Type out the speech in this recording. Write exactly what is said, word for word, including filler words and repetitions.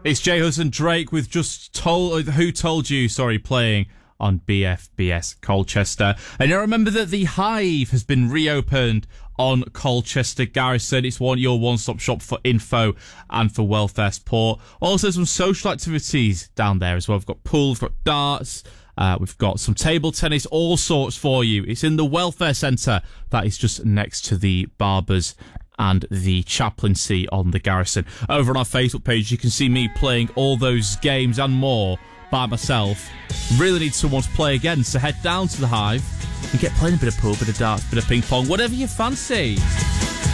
It's J Hudson Drake with Just Told, Who Told You, sorry, playing on B F B S Colchester. And you remember that the Hive has been reopened on Colchester Garrison. It's one your one-stop shop for info and for welfare support. Also some social activities down there as well. We've got pool, we've got darts, uh, we've got some table tennis, all sorts for you. It's in the welfare centre that is just next to the Barbers and the chaplaincy on the Garrison. Over on our Facebook page, you can see me playing all those games and more by myself. Really need someone to play again, so head down to the Hive and get playing a bit of pool, bit of darts, bit of ping pong, whatever you fancy.